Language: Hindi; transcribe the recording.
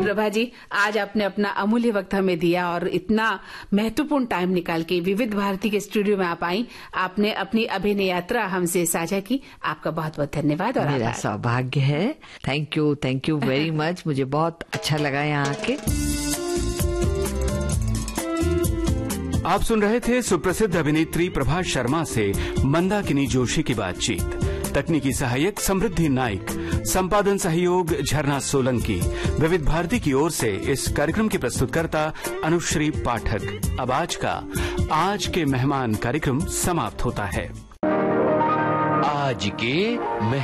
प्रभा जी, आज आपने अपना अमूल्य वक्त हमें दिया और इतना महत्वपूर्ण टाइम निकाल के विविध भारती के स्टूडियो में आप आई, आपने अपनी अभिनय यात्रा हमसे साझा की। आपका बहुत बहुत धन्यवाद। और मेरा सौभाग्य है। Thank you very much. मुझे बहुत अच्छा लगा यहाँ आके। आप सुन रहे थे सुप्रसिद्ध अभिनेत्री प्रभा शर्मा से मंदाकिनी जोशी की बातचीत। तकनीकी सहायक समृद्धि नाइक, संपादन सहयोग झरना सोलंकी। विविध भारती की ओर से इस कार्यक्रम की प्रस्तुतकर्ता अनुश्री पाठक। अब आज के मेहमान कार्यक्रम समाप्त होता है। आज के